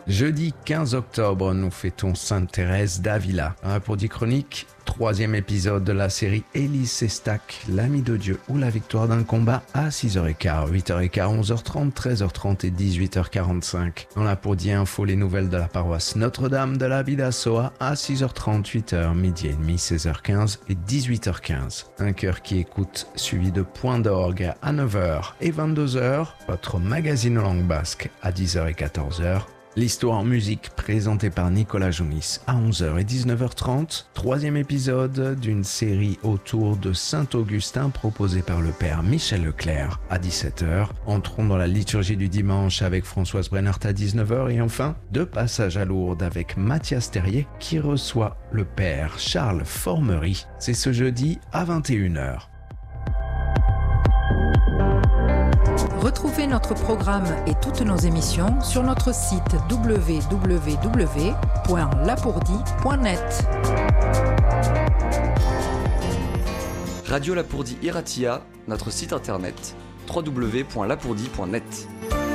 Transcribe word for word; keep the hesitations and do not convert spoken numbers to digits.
Jeudi quinze octobre, nous fêtons Sainte Thérèse d'Avila. Dans la Pour dix chronique, troisième épisode de la série Élise Sestac, l'ami de Dieu ou la victoire d'un combat à six heures quinze, huit heures quinze, onze heures trente, treize heures trente et dix-huit heures quarante-cinq. Dans la Pour dix info, les nouvelles de la paroisse Notre-Dame de la Bidassoa à six heures trente, huit heures, midi et demi, seize heures quinze et dix-huit heures quinze. Un cœur qui écoute, suivi de Point d'orgue à neuf heures et vingt-deux heures. Votre magazine langue basque à dix heures et quatorze heures. L'histoire en musique présentée par Nicolas Jounis à onze heures et dix-neuf heures trente. Troisième épisode d'une série autour de Saint-Augustin proposée par le père Michel Leclerc à dix-sept heures. Entrons dans la liturgie du dimanche avec Françoise Brennert à dix-neuf heures. Et enfin, deux passages à Lourdes avec Mathias Terrier qui reçoit le père Charles Formery. C'est ce jeudi à vingt et une heures. Retrouvez notre programme et toutes nos émissions sur notre site w w w point lapourdi point net. Radio Lapourdi Iratia, notre site internet w w w point lapourdi point net.